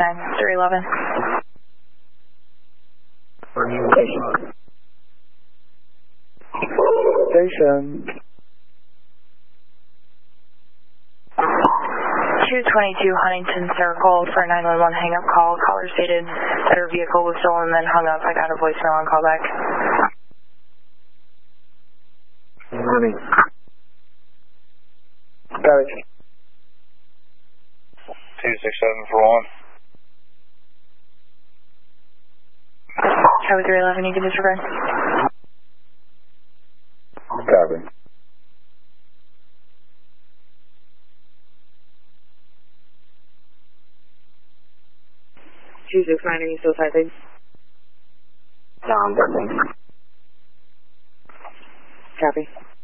311. Station. 222 Huntington Circle for 911 hang-up call. Caller stated that her vehicle was stolen, then hung up. I got a voicemail on callback. Honey. Got it. 26741. Tower 311, you can disregard. Copy. Two 6-9, are you still typing? No, I'm working. Copy.